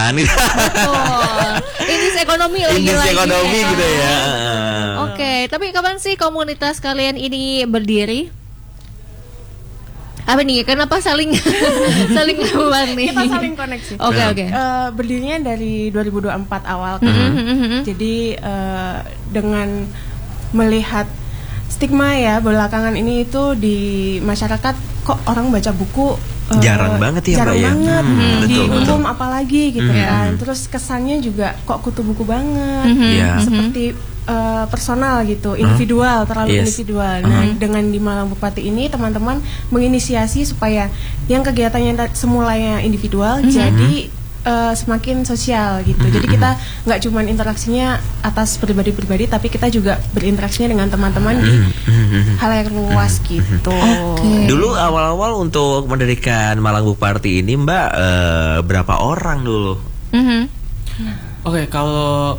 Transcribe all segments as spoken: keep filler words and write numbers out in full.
kan. Betul. Indeks ekonomi lagi Indeks lagi. ekonomi ya. gitu ya. Oke, okay, tapi kapan sih komunitas kalian ini berdiri? Apa nih? Kenapa saling saling ngelawan nih? Kita saling koneksi. Oke okay, oke. Okay. Uh, berdirinya dari dua ribu dua puluh empat awal kan. Mm-hmm. Jadi uh, dengan melihat stigma ya belakangan ini itu di masyarakat kok orang baca buku uh, jarang banget ya jarang Mbak ya. banget Hmm, di betul, umum betul. apalagi gitu Mm-hmm. kan. Terus kesannya juga kok kutu buku banget. Mm-hmm. Yeah. Seperti Uh, personal gitu, individual, terlalu Yes. individual. Nah, Uh-huh. dengan di Malang Bupati ini teman-teman menginisiasi supaya yang kegiatannya ta- semulanya individual Uh-huh. jadi uh, semakin sosial gitu. Uh-huh. Jadi kita nggak cuman interaksinya atas pribadi-pribadi, tapi kita juga berinteraksinya dengan teman-teman di Uh-huh. hal yang luas gitu. Oke. Dulu awal-awal untuk mendirikan Malang Book Party ini Mbak eh, berapa orang dulu? Mhm. Oke, kalau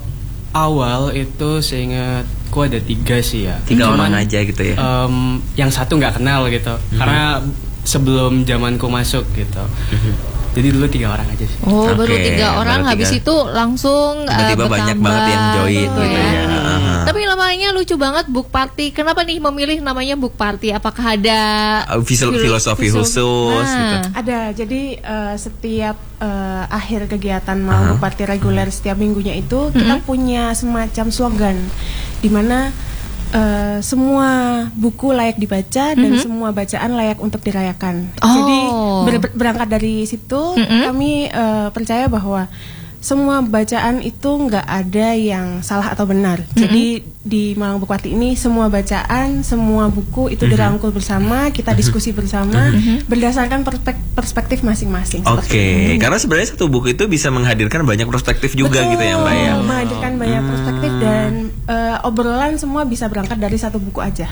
awal itu seingatku ada tiga sih ya. Tiga Cuman, orang aja gitu ya. em, yang satu nggak kenal gitu, karena sebelum zamanku masuk gitu. Jadi dulu tiga orang aja sih. Oh, Oke, baru tiga orang, baru habis tiga. itu langsung uh, Tiba-tiba banyak bertambah banget yang join gitu gitu ya. Aha. Tapi namanya lucu banget, Book Party. Kenapa nih memilih namanya Book Party? Apakah ada Uh, fil- fil- filosofi filosofi? khusus Nah. gitu. Ada, jadi uh, setiap uh, akhir kegiatan Malang Book Party reguler setiap minggunya itu kita punya semacam slogan di mana uh, semua buku layak dibaca dan semua bacaan layak untuk dirayakan. Oh. Jadi ber- ber- berangkat dari situ kami uh, percaya bahwa semua bacaan itu nggak ada yang salah atau benar. Jadi di Malang Book Party ini semua bacaan, semua buku itu dirangkul bersama, kita diskusi bersama berdasarkan perspek- perspektif masing-masing. Oke, seperti itu. karena sebenarnya satu buku itu bisa menghadirkan banyak perspektif juga Betul, gitu ya Mbak ya. menghadirkan banyak perspektif dan uh, obrolan semua bisa berangkat dari satu buku aja.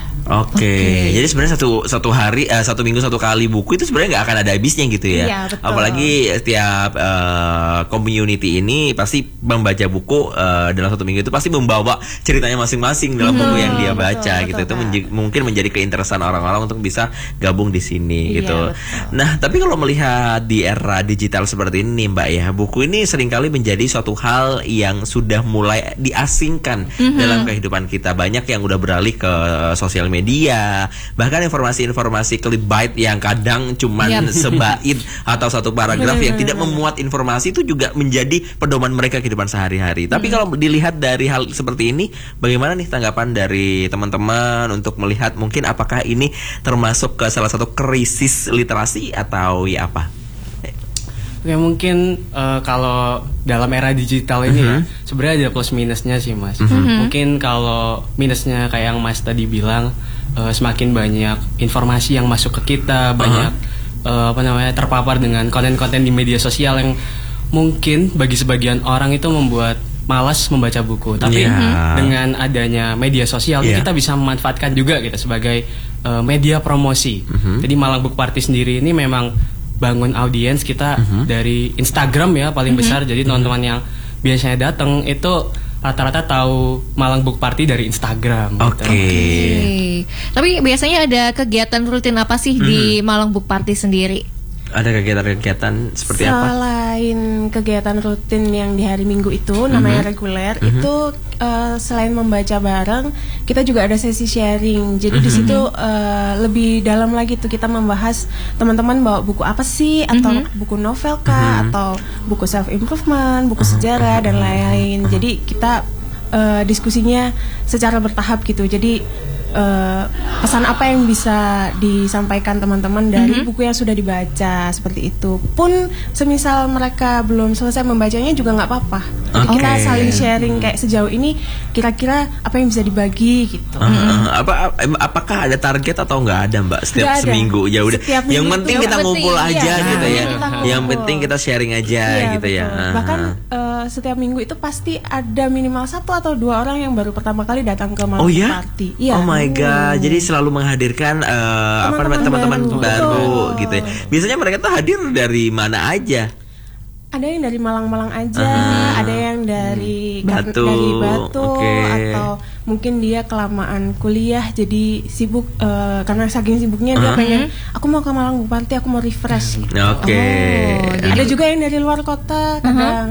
Oke, jadi sebenarnya satu satu hari, eh, satu minggu satu kali buku itu sebenarnya nggak akan ada habisnya gitu ya. Iya, betul. Apalagi setiap eh, community ini pasti membaca buku eh, dalam satu minggu itu pasti membawa ceritanya masing-masing dalam buku yang dia baca betul, gitu. betul, Itu Kak. menj- mungkin menjadi keinteresan orang-orang untuk bisa gabung di sini Iya, gitu. betul. Nah, tapi kalau melihat di era digital seperti ini Mbak ya, buku ini seringkali menjadi suatu hal yang sudah mulai diasingkan dalam kehidupan kita. Banyak yang udah beralih ke sosial media, bahkan informasi-informasi clickbait yang kadang cuman Yap. sebait atau satu paragraf Benar, yang benar, tidak benar. memuat informasi itu juga menjadi pedoman mereka kehidupan sehari-hari. Tapi kalau dilihat dari hal seperti ini, bagaimana nih tanggapan dari teman-teman untuk melihat mungkin apakah ini termasuk ke salah satu krisis literasi atau ya apa? Oke, mungkin eh, kalau dalam era digital ini ya, sebenarnya ada plus minusnya sih Mas. Mungkin kalau minusnya kayak yang Mas tadi bilang, eh, semakin banyak informasi yang masuk ke kita, banyak eh, apa namanya terpapar dengan konten-konten di media sosial yang mungkin bagi sebagian orang itu membuat malas membaca buku. Tapi Iya. dengan adanya media sosial Iya. kita bisa memanfaatkan juga gitu sebagai eh, media promosi. Jadi Malang Book Party sendiri ini memang bangun audiens kita dari Instagram ya paling besar. Jadi teman-teman yang biasanya datang itu rata-rata tahu Malang Book Party dari Instagram. Oke. Gitu. Oke. Tapi biasanya ada kegiatan rutin apa sih di Malang Book Party sendiri? Ada kegiatan-kegiatan seperti apa? Selain kegiatan rutin yang di hari Minggu itu namanya reguler, itu uh, selain membaca bareng, kita juga ada sesi sharing. Jadi di situ uh, lebih dalam lagi tuh kita membahas teman-teman bawa buku apa sih, atau buku novel kah, atau buku self improvement, buku sejarah dan lain-lain. Jadi kita uh, diskusinya secara bertahap gitu. Jadi Uh, pesan apa yang bisa disampaikan teman-teman dari buku yang sudah dibaca seperti itu. Pun semisal mereka belum selesai membacanya juga nggak apa-apa. Jadi Oke. kita saling sharing kayak sejauh ini kira-kira apa yang bisa dibagi gitu. Uh, uh, apa em, apakah ada target atau nggak ada Mbak setiap Nggak ada. seminggu ya udah Setiap yang minggu penting itu. kita Yang ngumpul penting, aja iya. gitu ya Kita yang ngumpul. penting kita sharing aja Iya, gitu ya. betul. Uh, Bahkan uh. uh, setiap minggu itu pasti ada minimal satu atau dua orang yang baru pertama kali datang ke Malang Oh ya? Party. Iya. Oh my god. Jadi selalu menghadirkan eh, apa namanya Teman-teman teman-teman baru. baru, Betul. gitu ya. Biasanya mereka tuh hadir dari mana aja? Ada yang dari Malang-Malang aja, Ah. ada yang dari Batu, dari Batu, oke. atau mungkin dia kelamaan kuliah jadi sibuk eh, karena saking sibuknya dia Ah. pengen aku mau ke Malang Book Party, aku mau refresh gitu. Oke. Oh, Ada juga yang dari luar kota kadang.